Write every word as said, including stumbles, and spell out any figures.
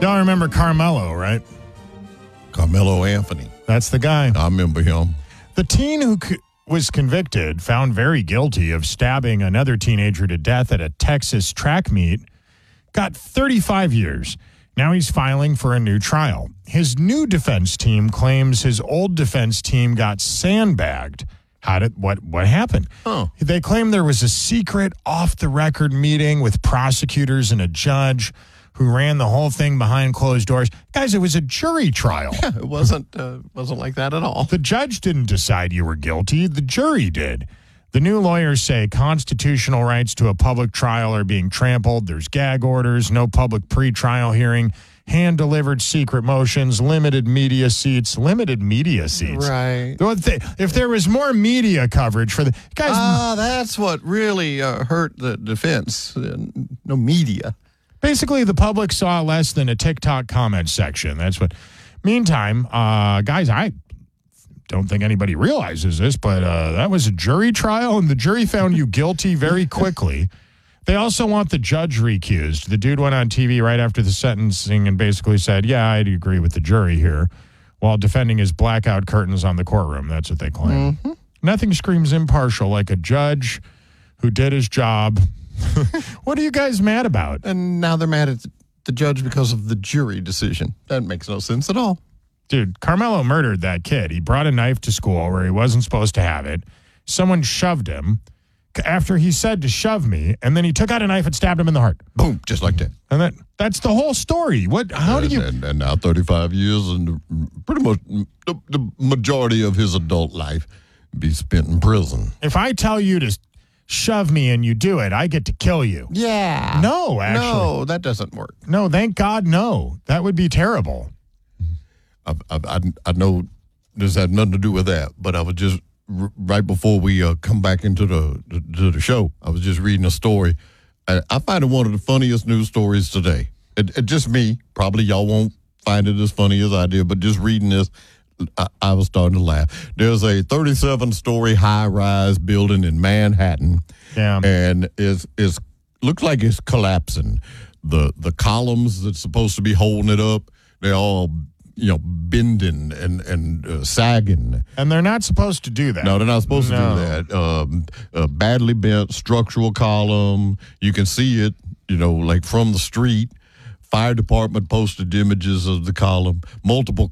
Y'all remember Carmelo, right? Carmelo Anthony. That's the guy. I remember him. The teen who c- was convicted, found very guilty of stabbing another teenager to death at a Texas track meet, got thirty-five years. Now he's filing for a new trial. His new defense team claims his old defense team got sandbagged. How did what what happened? Oh. They claim there was a secret off-the-record meeting with prosecutors and a judge who ran the whole thing behind closed doors. Guys, it was a jury trial. Yeah, it wasn't uh, wasn't like that at all. The judge didn't decide you were guilty. The jury did. The new lawyers say constitutional rights to a public trial are being trampled. There's gag orders, no public pre-trial hearing, hand-delivered secret motions, limited media seats. Limited media seats. Right. If there was more media coverage for the guys, Ah, that's what really uh, hurt the defense. Uh, no media. basically the public saw less than a TikTok comment section. That's what. Meantime, uh, guys, I don't think anybody realizes this, but uh, that was a jury trial, and the jury found you guilty very quickly. They also want the judge recused. The dude went on T V right after the sentencing and basically said, yeah, I agree with the jury here, while defending his blackout curtains on the courtroom. That's what they claim. Mm-hmm. Nothing screams impartial like a judge who did his job. What are you guys mad about? And now they're mad at the judge because of the jury decision. That makes no sense at all. Dude, Carmelo murdered that kid. He brought a knife to school where he wasn't supposed to have it. Someone shoved him after he said to shove me, and then he took out a knife and stabbed him in the heart. Boom, just like that. And that that's the whole story. What? How and, do you... And, and now thirty-five years and pretty much the, the majority of his adult life be spent in prison. If I tell you to shove me and you do it, I get to kill you. Yeah. No, actually. No, that doesn't work. No, thank God, no. That would be terrible. I, I, I know this had nothing to do with that, but I was just, r- right before we uh, come back into the, the to the show, I was just reading a story. I, I find it one of the funniest news stories today. It, it just me. Probably y'all won't find it as funny as I did, but just reading this, I, I was starting to laugh. There's a thirty-seven story high-rise building in Manhattan, Yeah. and it's, it's looks like it's collapsing. The the columns that's supposed to be holding it up, they're all, you know, bending and and uh, sagging. And they're not supposed to do that. No, they're not supposed No. to do that. Um, a badly bent structural column. You can see it, you know, like from the street. Fire department posted images of the column. Multiple